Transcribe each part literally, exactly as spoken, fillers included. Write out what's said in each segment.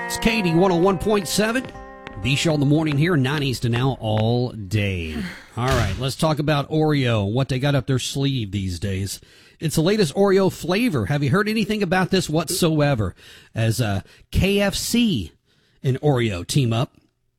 It's Katie one oh one point seven. B-Shaw in the morning here, nineties to now all day. All right, let's talk about Oreo, what they got up their sleeve these days. It's the latest Oreo flavor. Have you heard anything about this whatsoever? As uh, K F C and Oreo team up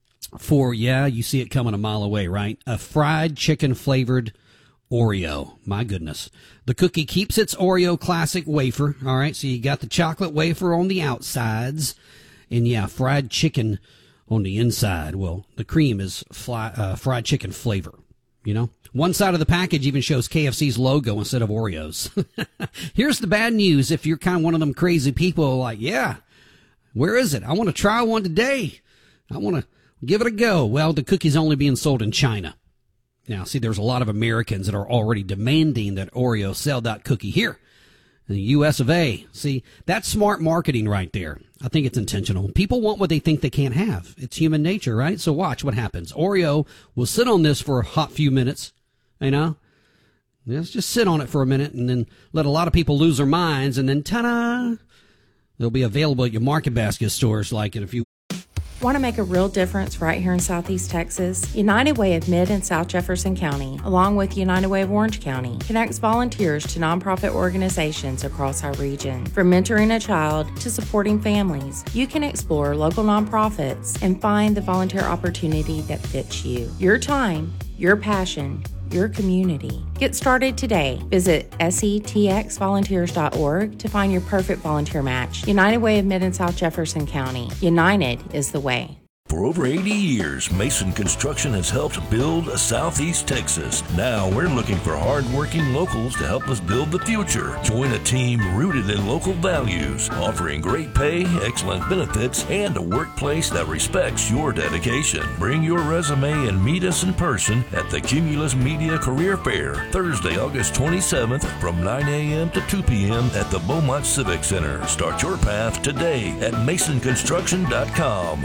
for, yeah, you see it coming a mile away, right? A fried chicken flavored Oreo. My goodness. The cookie keeps its Oreo classic wafer. All right, so you got the chocolate wafer on the outsides. And, yeah, fried chicken on the inside. Well, the cream is fly, uh, fried chicken flavor, you know. One side of the package even shows K F C's logo instead of Oreos. Here's the bad news if you're kind of one of them crazy people like, yeah, where is it? I want to try one today. I want to give it a go. Well, the cookie's only being sold in China. Now, see, there's a lot of Americans that are already demanding that Oreo sell that cookie here in the U S of A. See, that's smart marketing right there. I think it's intentional. People want what they think they can't have. It's human nature, right? So watch what happens. Oreo will sit on this for a hot few minutes, you know? Let's just sit on it for a minute and then let a lot of people lose their minds, and then ta-da! They'll be available at your Market Basket stores like in a few. Want to make a real difference right here in Southeast Texas? United Way of Mid and South Jefferson County, along with United Way of Orange County, connects volunteers to nonprofit organizations across our region. From mentoring a child to supporting families, you can explore local nonprofits and find the volunteer opportunity that fits you. Your time, your passion, your community. Get started today. Visit S E T X volunteers dot org to find your perfect volunteer match. United Way of Mid and South Jefferson County. United is the way. For over eighty years, Mason Construction has helped build Southeast Texas. Now we're looking for hard-working locals to help us build the future. Join a team rooted in local values, offering great pay, excellent benefits, and a workplace that respects your dedication. Bring your resume and meet us in person at the Cumulus Media Career Fair, Thursday, August twenty-seventh from nine a.m. to two p.m. at the Beaumont Civic Center. Start your path today at mason construction dot com.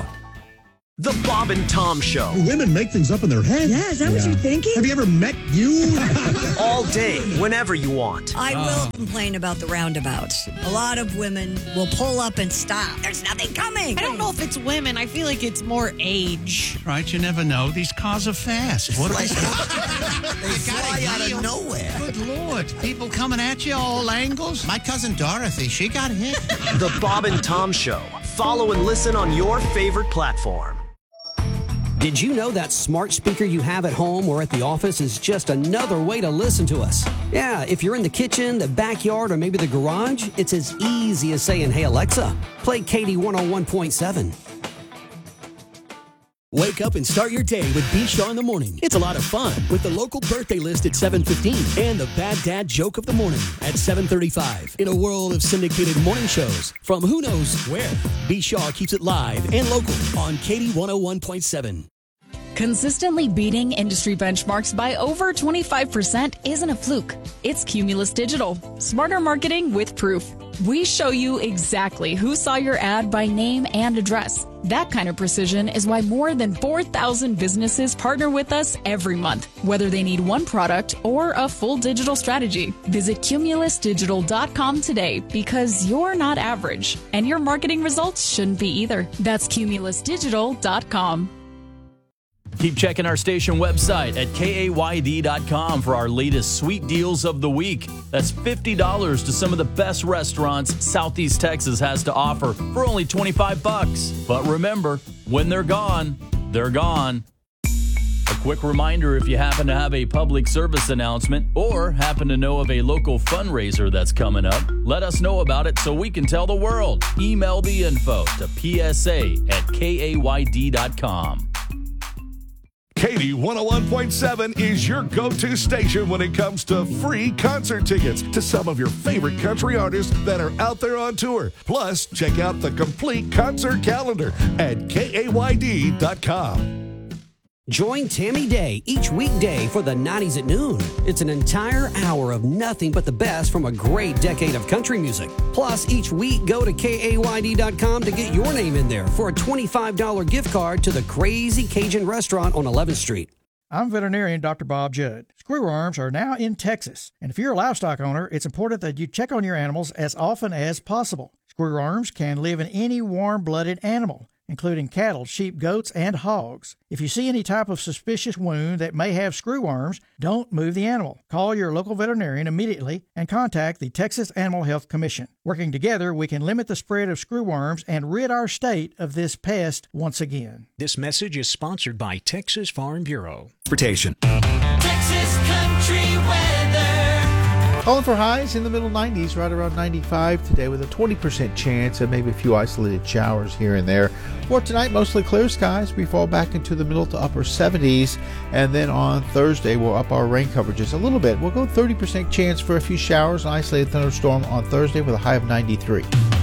The Bob and Tom Show. Women make things up in their head. Yeah, is that yeah. what you're thinking? Have you ever met you? All day, whenever you want. I uh. will complain about the roundabouts. A lot of women will pull up and stop. There's nothing coming. I don't know if it's women. I feel like it's more age. Right, you never know. These cars are fast. What like, they fly out of nowhere. Good Lord. People coming at you all angles. My cousin Dorothy, she got hit. The Bob and Tom Show. Follow and listen on your favorite platform. Did you know that smart speaker you have at home or at the office is just another way to listen to us? Yeah, if you're in the kitchen, the backyard, or maybe the garage, it's as easy as saying, hey, Alexa, play Katie one oh one point seven. Wake up and start your day with B-Shaw in the morning. It's a lot of fun with the local birthday list at seven fifteen and the Bad Dad joke of the morning at seven thirty-five. In a world of syndicated morning shows from who knows where, B-Shaw keeps it live and local on Katie one oh one point seven. Consistently beating industry benchmarks by over twenty-five percent isn't a fluke. It's Cumulus Digital. Smarter marketing with proof. We show you exactly who saw your ad by name and address. That kind of precision is why more than four thousand businesses partner with us every month, whether they need one product or a full digital strategy. Visit cumulus digital dot com today because you're not average, and your marketing results shouldn't be either. That's cumulus digital dot com. Keep checking our station website at K A Y D dot com for our latest sweet deals of the week. That's fifty dollars to some of the best restaurants Southeast Texas has to offer for only twenty-five bucks. But remember, when they're gone, they're gone. A quick reminder, if you happen to have a public service announcement or happen to know of a local fundraiser that's coming up, let us know about it so we can tell the world. Email the info to P S A at K A Y D dot com. Katie one oh one point seven is your go-to station when it comes to free concert tickets to some of your favorite country artists that are out there on tour. Plus, check out the complete concert calendar at K A Y D dot com. Join Tammy Day each weekday for the nineties at noon. It's an entire hour of nothing but the best from a great decade of country music. Plus, each week, go to K A Y D dot com to get your name in there for a twenty-five dollars gift card to the Crazy Cajun Restaurant on eleventh street. I'm veterinarian Doctor Bob Judd. Screwworms are now in Texas, and if you're a livestock owner, it's important that you check on your animals as often as possible. Screwworms can live in any warm-blooded animal, including cattle, sheep, goats, and hogs. If you see any type of suspicious wound that may have screwworms, don't move the animal. Call your local veterinarian immediately and contact the Texas Animal Health Commission. Working together, we can limit the spread of screwworms and rid our state of this pest once again. This message is sponsored by Texas Farm Bureau. Transportation. Texas country weather. Calling for highs in the middle nineties, right around ninety-five today, with a twenty percent chance of maybe a few isolated showers here and there. For tonight, mostly clear skies. We fall back into the middle to upper seventies. And then on Thursday, we'll up our rain coverages a little bit. We'll go thirty percent chance for a few showers, an isolated thunderstorm on Thursday with a high of ninety-three.